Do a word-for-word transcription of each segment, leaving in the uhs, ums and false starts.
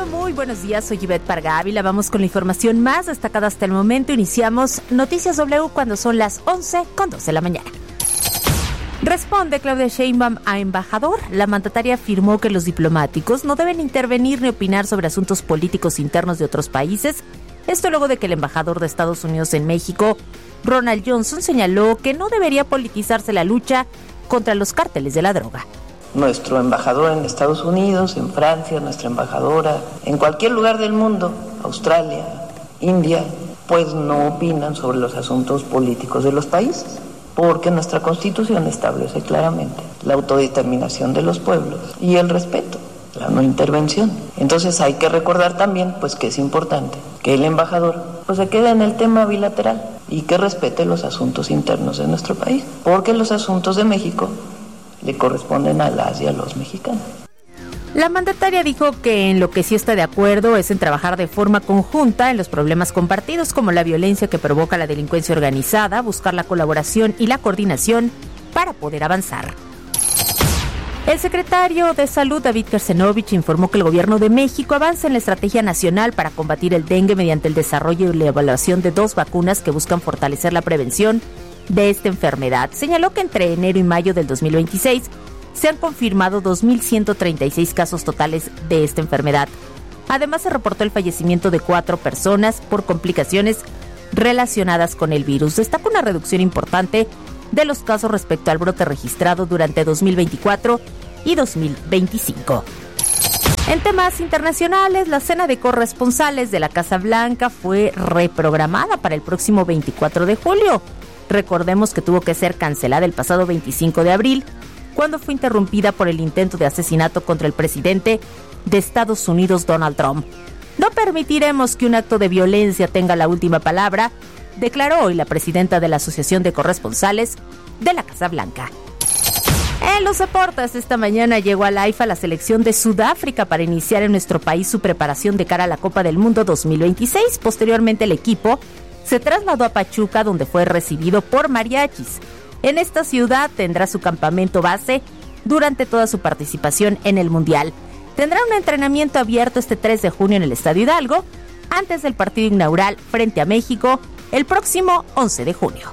Hola, muy buenos días, soy Ivette Parga Ávila. Vamos con la información más destacada hasta el momento. Iniciamos Noticias W cuando son las once con dos de la mañana. Responde Claudia Sheinbaum a embajador. La mandataria afirmó que los diplomáticos no deben intervenir ni opinar sobre asuntos políticos internos de otros países. Esto luego de que el embajador de Estados Unidos en México, Ronald Johnson, señaló que no debería politizarse la lucha contra los cárteles de la droga. Nuestro embajador en Estados Unidos, en Francia, nuestra embajadora, en cualquier lugar del mundo, Australia, India, pues no opinan sobre los asuntos políticos de los países, porque nuestra Constitución establece claramente la autodeterminación de los pueblos y el respeto, la no intervención. Entonces hay que recordar también pues que es importante que el embajador pues se quede en el tema bilateral y que respete los asuntos internos de nuestro país, porque los asuntos de México le corresponden a las y a los mexicanos. La mandataria dijo que en lo que sí está de acuerdo es en trabajar de forma conjunta en los problemas compartidos como la violencia que provoca la delincuencia organizada, buscar la colaboración y la coordinación para poder avanzar. El secretario de Salud, David Kersenovich, informó que el gobierno de México avanza en la estrategia nacional para combatir el dengue mediante el desarrollo y la evaluación de dos vacunas que buscan fortalecer la prevención de esta enfermedad. Señaló que entre enero y mayo del dos mil veintiséis se han confirmado dos mil ciento treinta y seis casos totales de esta enfermedad. Además, se reportó el fallecimiento de cuatro personas por complicaciones relacionadas con el virus. Destaca una reducción importante de los casos respecto al brote registrado durante dos mil veinticuatro y dos mil veinticinco. En temas internacionales, la cena de corresponsales de la Casa Blanca fue reprogramada para el próximo veinticuatro de julio. Recordemos que tuvo que ser cancelada el pasado veinticinco de abril, cuando fue interrumpida por el intento de asesinato contra el presidente de Estados Unidos, Donald Trump. No permitiremos que un acto de violencia tenga la última palabra, declaró hoy la presidenta de la Asociación de Corresponsales de la Casa Blanca. En los deportes, esta mañana llegó al AIFA la selección de Sudáfrica para iniciar en nuestro país su preparación de cara a la Copa del Mundo dos mil veintiséis. Posteriormente, el equipo se trasladó a Pachuca, donde fue recibido por mariachis. En esta ciudad tendrá su campamento base durante toda su participación en el Mundial. Tendrá un entrenamiento abierto este tres de junio en el Estadio Hidalgo, antes del partido inaugural frente a México el próximo once de junio.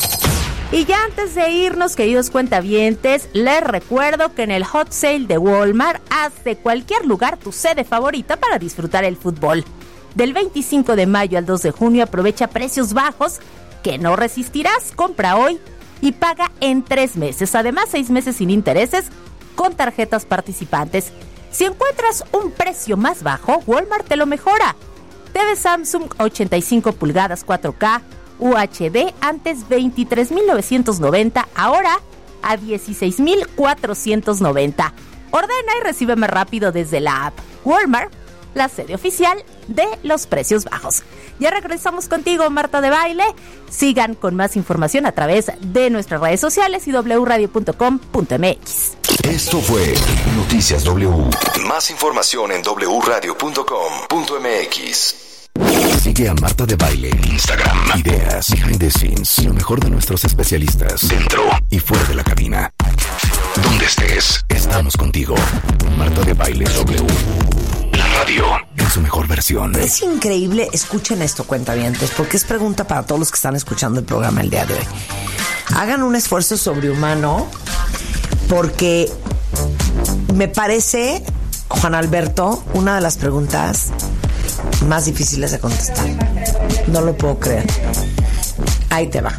Y ya antes de irnos, queridos cuentavientes, les recuerdo que en el Hot Sale de Walmart, haz de cualquier lugar tu sede favorita para disfrutar el fútbol. Del veinticinco de mayo al dos de junio aprovecha precios bajos que no resistirás. Compra hoy y paga en tres meses. Además, seis meses sin intereses con tarjetas participantes. Si encuentras un precio más bajo, Walmart te lo mejora. T V Samsung ochenta y cinco pulgadas cuatro K U H D antes veintitrés mil novecientos noventa, ahora a dieciséis mil cuatrocientos noventa. Ordena y recibe más rápido desde la app. Walmart, la sede oficial de los precios bajos. Ya regresamos contigo, Marta de Baile. Sigan con más información a través de nuestras redes sociales y doble u radio punto com punto m x. Esto fue Noticias W. Más información en doble u radio punto com punto m x. Sigue a Marta de Baile en Instagram. Ideas, behind the scenes, lo mejor de nuestros especialistas, dentro y fuera de la cabina. Donde estés, estamos contigo. Marta de Baile W. La radio en su mejor versión. Es increíble, escuchen esto, cuentavientes, porque es pregunta para todos los que están escuchando el programa el día de hoy. Hagan un esfuerzo sobrehumano, porque me parece, Juan Alberto, una de las preguntas más difíciles de contestar. No lo puedo creer. Ahí te va.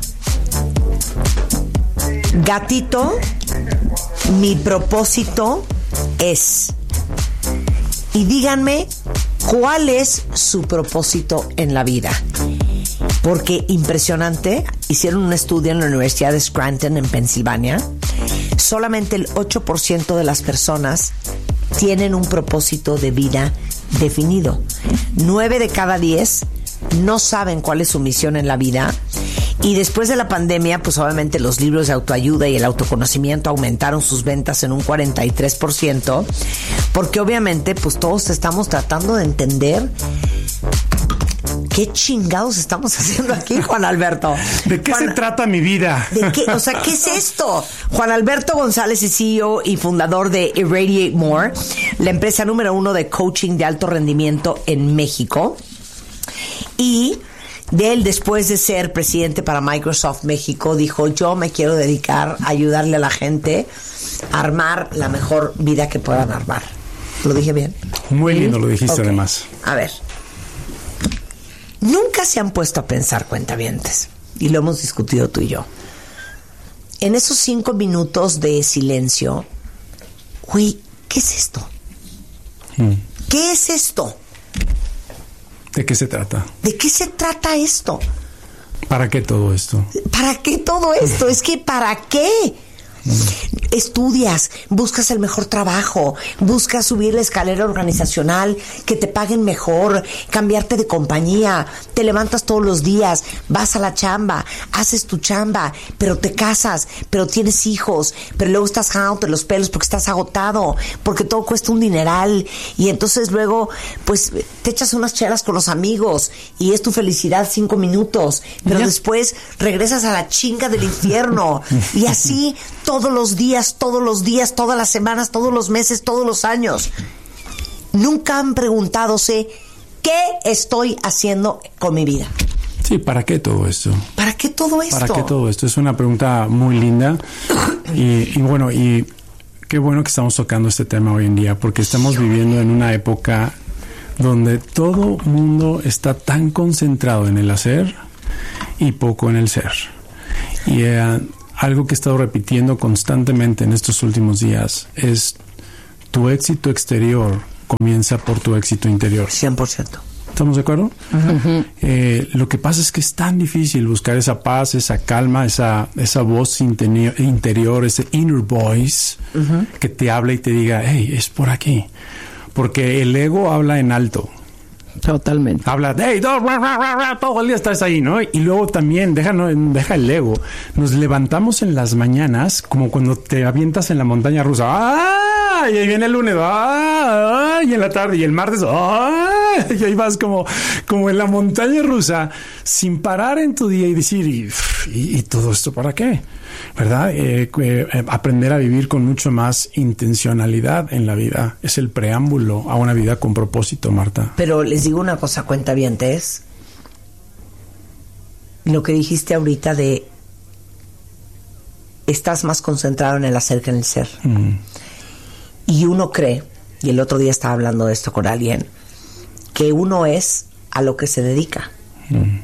Gatito, mi propósito es... Y díganme, ¿cuál es su propósito en la vida? Porque impresionante, hicieron un estudio en la Universidad de Scranton, en Pensilvania. Solamente el ocho por ciento de las personas tienen un propósito de vida definido. nueve de cada diez no saben cuál es su misión en la vida. Y después de la pandemia, pues obviamente los libros de autoayuda y el autoconocimiento aumentaron sus ventas en un cuarenta y tres por ciento, porque obviamente pues todos estamos tratando de entender ¿qué chingados estamos haciendo aquí, Juan Alberto? ¿De qué Juan, se trata mi vida? ¿De qué? O sea, ¿qué es esto? Juan Alberto González es C E O y fundador de Irradiate More, la empresa número uno de coaching de alto rendimiento en México. Y de él, después de ser presidente para Microsoft México, dijo, yo me quiero dedicar a ayudarle a la gente a armar la mejor vida que puedan armar. ¿Lo dije bien? Muy lindo, lo dijiste. Okay. Además. A ver, nunca se han puesto a pensar, cuentavientes, y lo hemos discutido tú y yo, en esos cinco minutos de silencio, güey, ¿qué es esto? Hmm. ¿Qué es esto? ¿De qué se trata? ¿De qué se trata esto? ¿Para qué todo esto? ¿Para qué todo esto? Es que ¿para qué? Estudias, buscas el mejor trabajo, buscas subir la escalera organizacional, que te paguen mejor, cambiarte de compañía, te levantas todos los días, vas a la chamba, haces tu chamba, pero te casas, pero tienes hijos, pero luego estás jalándote los pelos porque estás agotado, porque todo cuesta un dineral, y entonces luego pues te echas unas chelas con los amigos y es tu felicidad cinco minutos, pero ¿ya? Después regresas a la chinga del infierno y así todos los días, todos los días, todas las semanas, todos los meses, todos los años. Nunca han preguntadose ¿qué estoy haciendo con mi vida? Sí, ¿para qué todo esto? ¿Para qué todo esto? ¿Para qué todo esto? Es una pregunta muy linda y, y bueno, y qué bueno que estamos tocando este tema hoy en día, porque estamos viviendo en una época donde todo mundo está tan concentrado en el hacer y poco en el ser. Y eh, algo que he estado repitiendo constantemente en estos últimos días es tu éxito exterior comienza por tu éxito interior. cien por ciento. ¿Estamos de acuerdo? Uh-huh. Eh, lo que pasa es que es tan difícil buscar esa paz, esa calma, esa, esa voz interior, interior, ese inner voice uh-huh. que te habla y te diga, hey, es por aquí. Porque el ego habla en alto. Totalmente. Habla, hey, todo, todo el día estás ahí, ¿no? Y luego también, deja, no, deja el ego. Nos levantamos en las mañanas como cuando te avientas en la montaña rusa. ¡Ah! Y ahí viene el lunes. ¡Ah! Y en la tarde. Y el martes. ¡Ah! Y ahí vas como, como en la montaña rusa sin parar en tu día y decir, ¿y, y, y todo esto para qué? ¿Verdad? Eh, eh, aprender a vivir con mucho más intencionalidad en la vida es el preámbulo a una vida con propósito, Marta. Pero les digo una cosa, cuentavientes. Lo que dijiste ahorita de estás más concentrado en el hacer que en el ser. Mm. Y uno cree, y el otro día estaba hablando de esto con alguien, que uno es a lo que se dedica. Mm.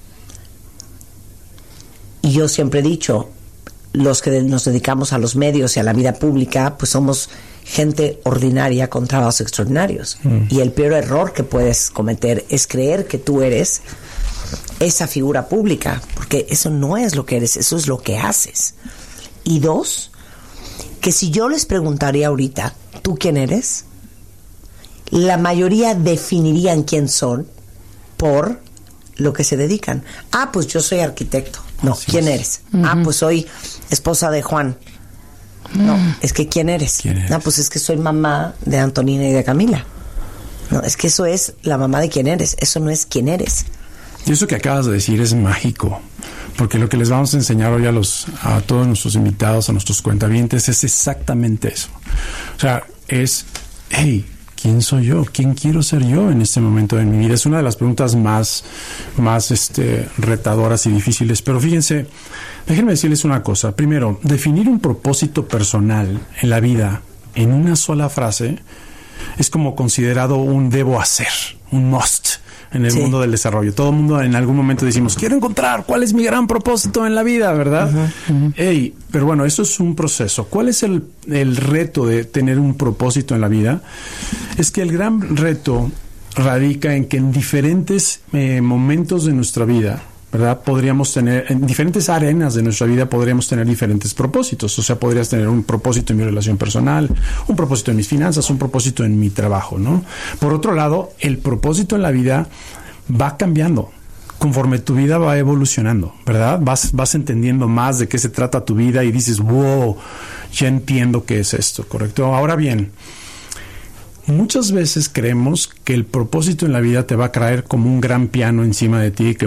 Y yo siempre he dicho, los que nos dedicamos a los medios y a la vida pública, pues somos gente ordinaria con trabajos extraordinarios. Mm. Y el peor error que puedes cometer es creer que tú eres esa figura pública, porque eso no es lo que eres, eso es lo que haces. Y dos, que si yo les preguntaría ahorita, ¿tú quién eres? La mayoría definirían quién son por lo que se dedican. Ah, pues yo soy arquitecto. No, sí, ¿quién eres? Uh-huh. Ah, pues soy esposa de Juan. No, uh-huh. Es que ¿quién eres? ¿Quién eres? No, pues es que soy mamá de Antonina y de Camila. No, es que eso es la mamá de quién eres. Eso no es quién eres. Y eso que acabas de decir es mágico, porque lo que les vamos a enseñar hoy a los a todos nuestros invitados, a nuestros cuentavientes, es exactamente eso. O sea, es, hey, ¿quién soy yo? ¿Quién quiero ser yo en este momento de mi vida? Es una de las preguntas más, más este, retadoras y difíciles. Pero fíjense, déjenme decirles una cosa. Primero, definir un propósito personal en la vida en una sola frase es como considerado un debo hacer, un must en el sí. mundo del desarrollo. Todo el mundo en algún momento decimos, quiero encontrar cuál es mi gran propósito en la vida, ¿verdad? Uh-huh, uh-huh. Hey, pero bueno, eso es un proceso. ¿Cuál es el, el reto de tener un propósito en la vida? Es que el gran reto radica en que en diferentes eh, momentos de nuestra vida, ¿verdad? Podríamos tener, en diferentes arenas de nuestra vida podríamos tener diferentes propósitos. O sea, podrías tener un propósito en mi relación personal, un propósito en mis finanzas, un propósito en mi trabajo, ¿no? Por otro lado, el propósito en la vida va cambiando conforme tu vida va evolucionando, ¿verdad? Vas, vas entendiendo más de qué se trata tu vida y dices, wow, ya entiendo qué es esto, ¿correcto? Ahora bien, Muchas veces creemos que el propósito en la vida te va a caer como un gran piano encima de ti, que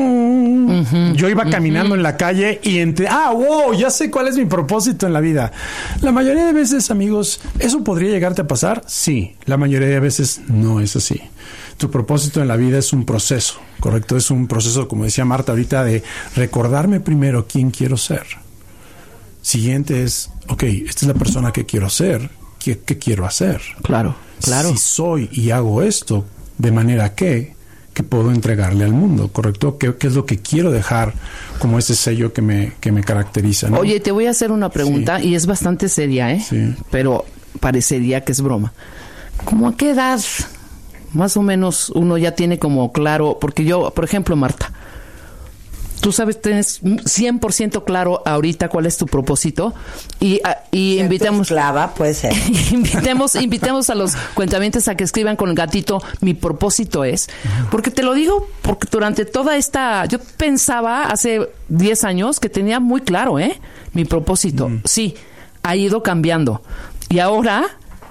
uh-huh, yo iba caminando uh-huh. en la calle y entre, ah, wow, ya sé cuál es mi propósito en la vida. La mayoría de veces, amigos, ¿eso podría llegarte a pasar? Sí, la mayoría de veces no es así. Tu propósito en la vida es un proceso, ¿correcto? Es un proceso, como decía Marta ahorita, de recordarme primero quién quiero ser. Siguiente es, ok, esta es la persona que quiero ser, ¿qué, qué quiero hacer? Claro, claro. Si soy y hago esto, ¿de manera que, que puedo entregarle al mundo, correcto? ¿Qué, qué es lo que quiero dejar como ese sello que me, que me caracteriza, ¿no? Oye, te voy a hacer una pregunta, sí. y es bastante seria, ¿eh? Sí. Pero parecería que es broma. ¿Cómo a qué edad más o menos uno ya tiene como claro? Porque yo, por ejemplo, Marta, tú sabes, tienes cien por ciento claro ahorita cuál es tu propósito y, a, y invitamos clava, puede ser. invitemos, invitemos a los cuentavientes a que escriban con el gatito mi propósito es, porque te lo digo porque durante toda esta, yo pensaba hace diez años que tenía muy claro, ¿eh? Mi propósito, mm. sí, ha ido cambiando y ahora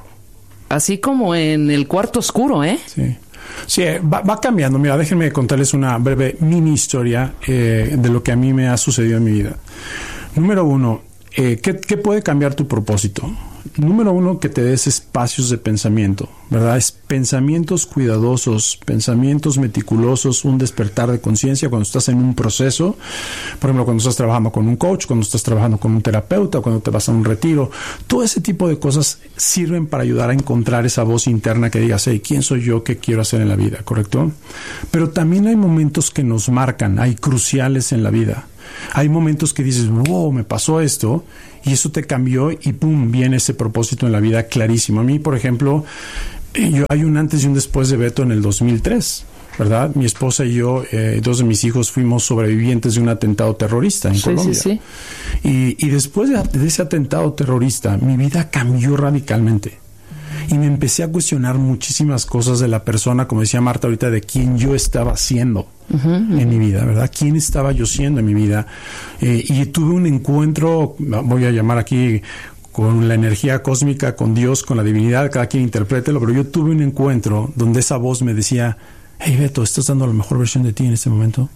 así como en el cuarto oscuro, ¿eh? Sí. Sí, va, va cambiando. Mira, déjenme contarles una breve mini historia eh, de lo que a mí me ha sucedido en mi vida. Número uno, eh, ¿qué, ¿qué puede cambiar tu propósito? Número uno, que te des espacios de pensamiento, ¿verdad? Es pensamientos cuidadosos, pensamientos meticulosos, un despertar de conciencia cuando estás en un proceso. Por ejemplo, cuando estás trabajando con un coach, cuando estás trabajando con un terapeuta, cuando te vas a un retiro. Todo ese tipo de cosas sirven para ayudar a encontrar esa voz interna que digas, hey, ¿quién soy yo? ¿Qué quiero hacer en la vida? ¿Correcto? Pero también hay momentos que nos marcan, hay cruciales en la vida. Hay momentos que dices, wow, me pasó esto, y eso te cambió y pum, viene ese propósito en la vida clarísimo. A mí, por ejemplo, yo, hay un antes y un después de Beto en el dos mil tres, ¿verdad? Mi esposa y yo, eh, dos de mis hijos, fuimos sobrevivientes de un atentado terrorista en sí, Colombia. Sí, sí. Y, y después de, de ese atentado terrorista, mi vida cambió radicalmente. Y me empecé a cuestionar muchísimas cosas de la persona, como decía Marta ahorita, de quién yo estaba siendo uh-huh, uh-huh. en mi vida, ¿verdad? ¿Quién estaba yo siendo en mi vida? Eh, y tuve un encuentro, voy a llamar aquí con la energía cósmica, con Dios, con la divinidad, cada quien interprételo, pero yo tuve un encuentro donde esa voz me decía, hey Beto, ¿estás dando la mejor versión de ti en este momento?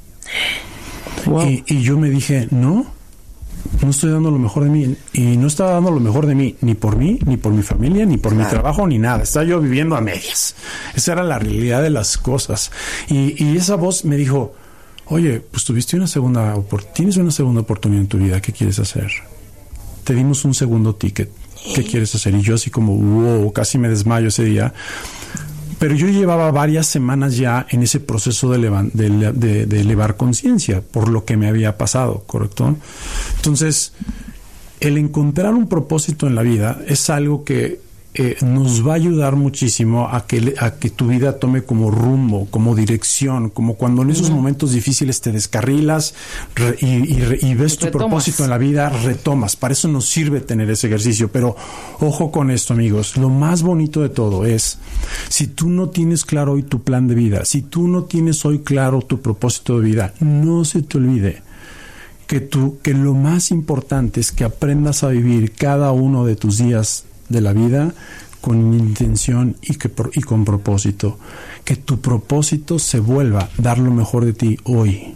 Wow. Y, y yo me dije, no. No estoy dando lo mejor de mí y no estaba dando lo mejor de mí ni por mí, ni por mi familia, ni por claro. mi trabajo, ni nada. Estaba yo viviendo a medias. Esa era la realidad de las cosas. Y, y esa voz me dijo, oye, pues tuviste una segunda oportunidad, tienes una segunda oportunidad en tu vida, ¿qué quieres hacer? Te dimos un segundo ticket, ¿qué quieres hacer? Y yo así como, wow, casi me desmayo ese día. Pero yo llevaba varias semanas ya en ese proceso de, elevar, de, de, de elevar conciencia por lo que me había pasado, ¿correcto? Entonces, el encontrar un propósito en la vida es algo que eh, nos va a ayudar muchísimo a que, a que tu vida tome como rumbo, como dirección, como cuando en esos uh-huh. momentos difíciles te descarrilas re, y, y, y ves tu retomas. propósito en la vida, retomas. Para eso nos sirve tener ese ejercicio. Pero ojo con esto, amigos. Lo más bonito de todo es, si tú no tienes claro hoy tu plan de vida, si tú no tienes hoy claro tu propósito de vida, no se te olvide que, tú, que lo más importante es que aprendas a vivir cada uno de tus días de la vida con intención y, que, y con propósito. Que tu propósito se vuelva dar lo mejor de ti hoy.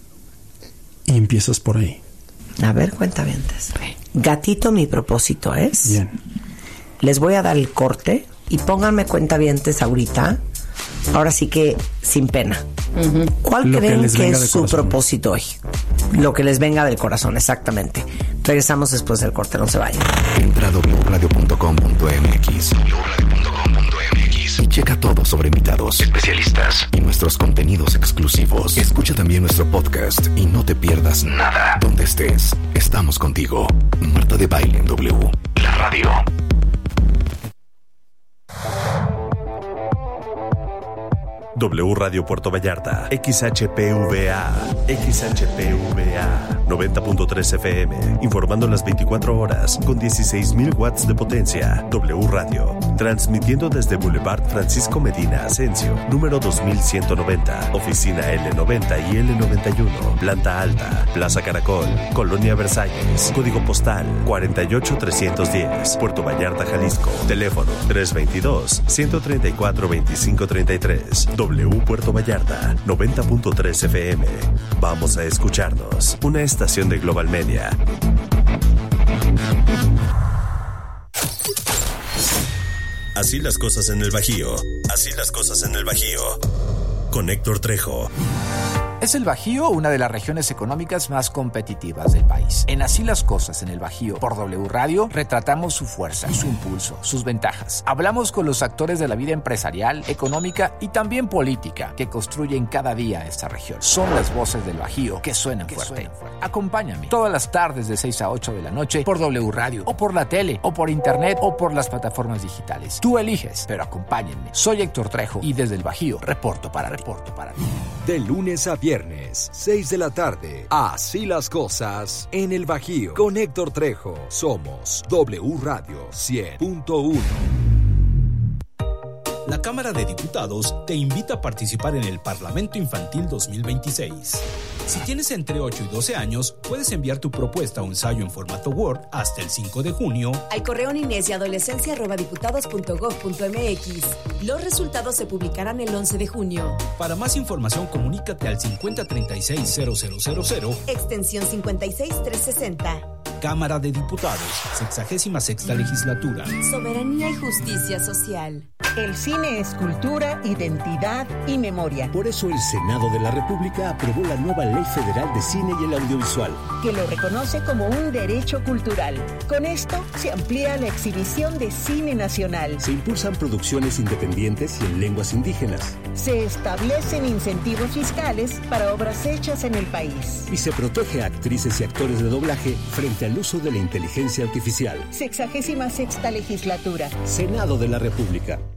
Y empiezas por ahí. A ver, cuentavientes. Gatito, mi propósito es... Bien. Les voy a dar el corte y pónganme cuentavientes ahorita. Ahora sí que sin pena. Uh-huh. ¿Cuál lo creen que, que es su corazón. propósito hoy? Lo que les venga del corazón, exactamente. Regresamos después del corte, no se vayan. Entra a doble u radio punto com punto m x doble u radio punto com punto m x y checa todo sobre invitados, especialistas y nuestros contenidos exclusivos. Escucha también nuestro podcast y no te pierdas nada. Donde estés, estamos contigo. Marta de Baile en W, la radio. W Radio Puerto Vallarta, X H P V A, X H P V A, noventa punto tres F M, informando las veinticuatro horas con dieciséis mil watts de potencia. W Radio, transmitiendo desde Boulevard Francisco Medina Asensio, número dos mil ciento noventa, oficina L noventa y L noventa y uno, planta alta, Plaza Caracol, Colonia Versalles, código postal cuarenta y ocho trescientos diez, Puerto Vallarta, Jalisco, teléfono tres veintidós, ciento treinta y cuatro, veinticinco treinta y tres. W Puerto Vallarta, noventa punto tres F M. Vamos a escucharnos. Una estación de Global Media. Así las cosas en el Bajío. Así las cosas en el Bajío. Con Héctor Trejo. ¿Es el Bajío una de las regiones económicas más competitivas del país? En Así las cosas en el Bajío, por W Radio, retratamos su fuerza, su impulso, sus ventajas. Hablamos con los actores de la vida empresarial, económica y también política que construyen cada día esta región. Son las voces del Bajío que suenan que fuerte. Suenan fuerte. Acompáñame todas las tardes de seis a ocho de la noche por W Radio, o por la tele, o por internet, o por las plataformas digitales. Tú eliges, pero acompáñenme. Soy Héctor Trejo y desde el Bajío reporto para reporto para ti. De lunes a viernes, seis de la tarde. Así las cosas en el Bajío. Con Héctor Trejo. Somos W Radio cien punto uno. La Cámara de Diputados te invita a participar en el Parlamento Infantil dos mil veintiséis. Si tienes entre ocho y doce años, puedes enviar tu propuesta o ensayo en formato Word hasta el cinco de junio al correo niñez y adolescencia arroba diputados punto gob punto mx. Los resultados se publicarán el once de junio. Para más información, comunícate al cincuenta treinta y seis cero cero cero cero, extensión cincuenta y seis trescientos sesenta. Cámara de Diputados, sexagésima sexta legislatura. Soberanía y justicia social. El cine es cultura, identidad y memoria. Por eso el Senado de la República aprobó la nueva Ley Federal de Cine y el Audiovisual, que lo reconoce como un derecho cultural. Con esto se amplía la exhibición de cine nacional. Se impulsan producciones independientes y en lenguas indígenas. Se establecen incentivos fiscales para obras hechas en el país. Y se protege a actrices y actores de doblaje frente al uso de la inteligencia artificial. Sexagésima sexta legislatura. Senado de la República.